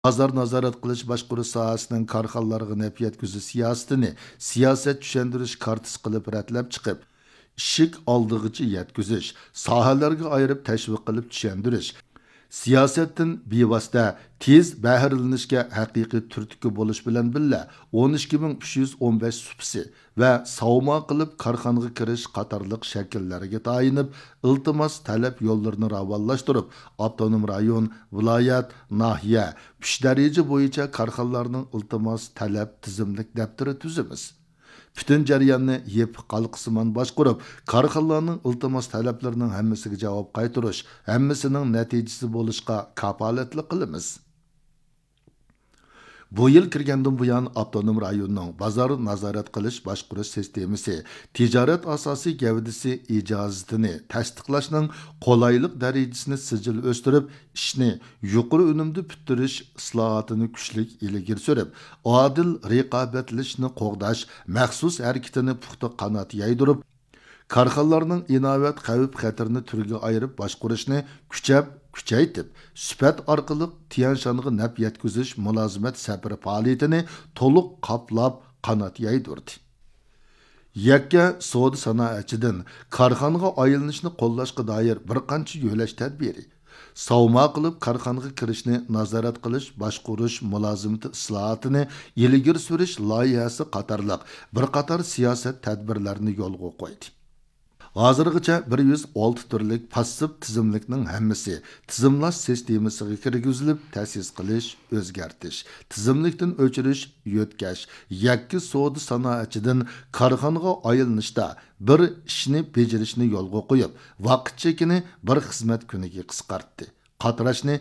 Bozor nazorat qilish boshqaruv sohasining korxonalarga naf yetkazish siyosatini siyosat tushuntirish kartasi qilib ratlab chiqib, ishik oldig'icha yetkazish, sohalarga ayirib tashviq qilib tushuntirish, siyosatdan bevosita tez bahrilanishga haqiqiy turtki bo'lish bilan billa 12315 supsi va savmo qilib korxonaga kirish qatorliq shakllarga tayinib iltimos talab yo'llarini ravonlashtirib avtonom rayon viloyat nahiya 3 daraja bo'yicha korxonalarning iltimos talab tizimlik daftari tuzimiz. Bütün jarayonni yepiq qalqisiman boshqarib, korxonalarning iltimos talablarining hammasiga javob qaytarish, hammasining natijasi bo'lishga kafolatli qilamiz. Bu yil kirgandan buyon avtonom rayonning bozor nazorat qilish boshqarish sistemasi tijorat asosiy gavdasi ijozatini tasdiqlashning qolaylik darajasini sijil o'stirib, ishni yuqori unumda bitirish islohotini kuchlik ilgari surib, adil raqobatlashni qo'g'dash maxsus harakatini puxta qanot yaydirib, korxonalarning inovat xavf xatarni turga ayirib boshqarishni kuchaytib, sifat orqali Tiyanshanga naf yetkazish mulozimat safari faoliyatini to'liq qoplab qanot yaydirdi. Yakka savdo sanoatchidan korxonaga aylanishni qo'llashga doir bir qancha yo'lash tadbiri, savmo qilib korxonaga kirishni nazorat qilish, boshqarish mulozimati islohotini ilgari surish loyihasi qatorliq bir qator siyosat tadbirlarini yo'lga qo'ydi. Hozirgacha 106 turlik passiv tizimlikning hammasi tizimlash sistemasiga kirgizilib, ta'sis qilish, o'zgartish, tizimlikdan o'chirish, yo'tkash, yakki savdo sanoatchidan korxonaga aylanishda bir ishni bajarishni yo'lga qo'yib, vaqt chekini bir xizmat kuniga qisqartdi. Qatrashni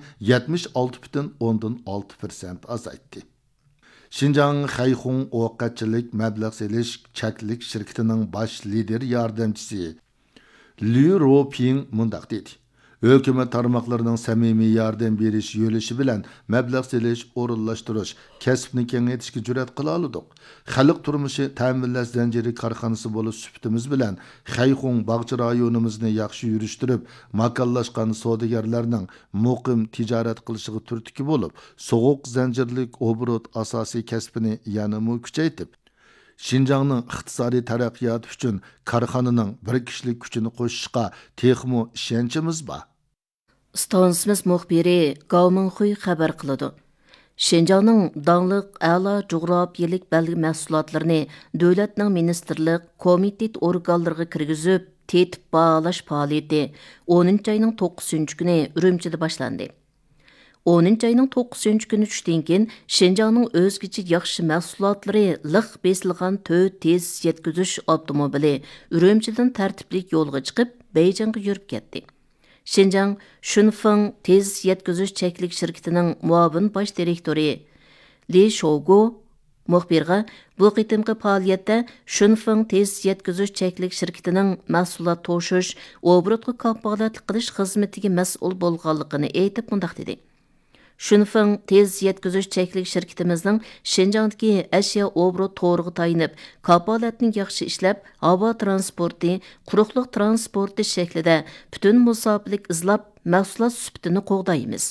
76,6% azaytdi. Şinjan Xayxun Oqatçilik mablag' selish chaklik shirkatining bosh lider yordamchisi Liu Roping mundaq dedi. Hökumət tarmaqlarının samimiy yordam berish yo'lishi bilan mablag' selish, o'rinlashtirish, kasbni kengaytirishga jur'at qila oldik. Xalq turmushi ta'minlash zanjiri korxonasi bo'lib sifatimiz bilan Xayxun bog'cha rayonimizni yaxshi yurishtirib, makonlashgan savdogarlarning muqim tijorat qilishiga turtki bo'lib, so'g'uq zanjirlik obrot asosiy kasbini yanada kuchaytirib, Şinjanның iqtisodiy taraqqiyoti uchun korxonaning bir kishilik kuchini qo'shishga texmo ishonchimiz bor. Stansimiz muxbiri Gavminxuy xabar qiladi. Şinjanның dаңлıq a'lo coğrafiyalik belgi mahsulotlarini davlatning ministerlik, komitet organlariga kirgizib, tetib baholash faoliyati 10 oyning 9-kuni Urumchida boshlandi. 10 ayning 9 kuni tushdan keyin Şinjanның o'zgacha yaxshi mahsulotlari liq besilgan 4 tez yetkazish avtomobili Urumchidan tartiblik yo'lga chiqib, Beyjingga yurib ketdi. Şinjan Shunfeng tez yetkazish cheklik shirkatining muavin bosh direktori Li Shougu muxbirga bu qitimqi faoliyatda Shunfeng tez yetkazish cheklik shirkatining mahsulot to'shish, obrotga kafolatlik qilish xizmatiga mas'ul bo'lganligini aytib mundaq dedi. Shunfeng tez yetkazish cheklik shirkatimizning Şinjandagi ashyo obrot to'g'riga tayinib, kafolatni yaxshi ishlab, havo transporti, quruqliq transporti shaklida butun musofilik izlab, mahsulot sifatini qo'g'daymiz.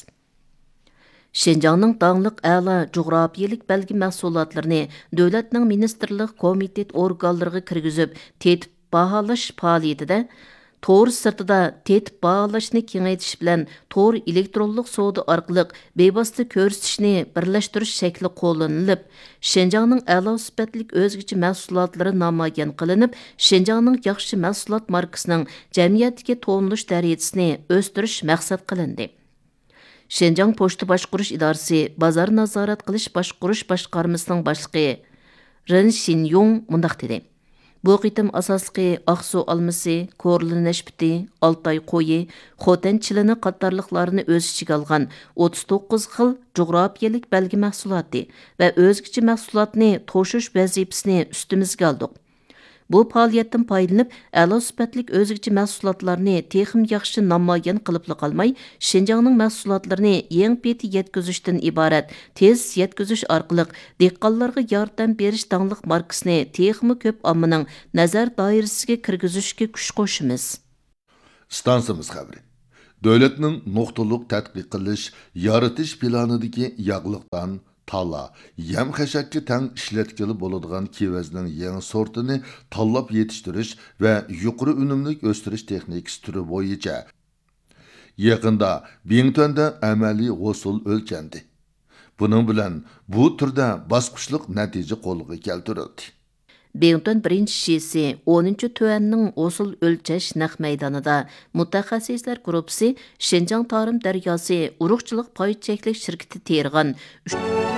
Şinjanның dаңлıq a'lo coğrafiyalik belgi mahsulotlarini davlatning ministerlik, komitet organlariga kirgizib, tetib baholash faoliyatida Tor sırtida tetib baholashni kengaytirish bilan tor elektronlik savdo orqali bevosita ko'rsatishni birlashtirish shakli qo'llanilib, Şinjanның a'lo sifatlik o'zgacha mahsulotlari namoyon qilinib, Şinjanның yaxshi mahsulot markasining jamiyatga to'nilish darajasini o'stirish maqsad qilindi. Şinjan pochta boshqarish idorasi bozor nazorat qilish boshqarish boshqarmasining boshlig'i Ren Xinyong mundaq dedi. Bu qitim asosli Aqsu almasi, Korli nashbiti, Altay qo'yi, Xotan chilini qatorliqlarini o'z ichiga olgan 39 xil coğrafiyalik belgi mahsuloti va o'zgacha mahsulotni to'shish vazifasini ustimizga oldik. Bu faoliyatdan foydalanib, a'lo sifatlik o'zgacha mahsulotlarni texnik yaxshi namoyon qilib qolmay, Şinjanның mahsulotlarini yeng peti yetkazishdan iborat tez yetkazish orqali dehqonlarga yordam berish dаңлıq markasini texnik ko'p ommaning nazar doirasiga kirgizishga kuch qo'shimiz. Stansimiz xabari. Dövlətning nuqtaliq tədqiq qilish, yaratish planidagi yağlıqdan tala, yem xəşəkki təng işlətkili bo'ladigan kevezning yangi sortini tanlab yetiştirish va yuqori unumlik o'stirish texnikasi turi bo'yicha yaqinda Bingtonda amaliy g'usul o'lchandi. Buning bilan bu turda bosqichliq natija qo'lga keltirildi. Bington birinchi shisi 10-chi tuanning usul o'lchash naq maydonida mutaxassislar guruhi Şinjan Tarım daryosi urug'chilik pay cheklik shirkati tergan